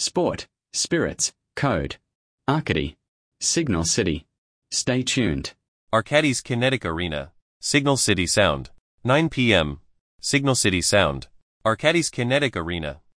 Sport, Spirits, Code. Arcady. Signal City. Stay tuned. Arcadis Kinetic Arena. Signal City Sound. 9 p.m. Signal City Sound. Arcadis Kinetic Arena.